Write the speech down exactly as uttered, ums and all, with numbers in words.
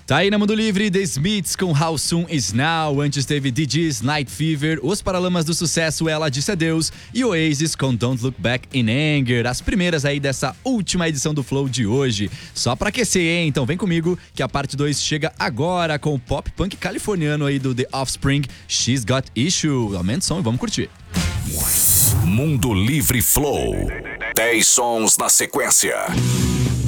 Tá aí na Mundo Livre, The Smiths com How Soon Is Now. Antes teve D J's Night Fever, Os Paralamas do Sucesso, Ela Disse Adeus e Oasis com Don't Look Back in Anger. As primeiras aí dessa última edição do Flow de hoje. Só pra aquecer, hein? Então vem comigo que a parte dois chega agora com o pop punk californiano aí do The Offspring, She's Got Issue. Aumenta o som e vamos curtir. Mundo Livre Flow. dez sons na sequência.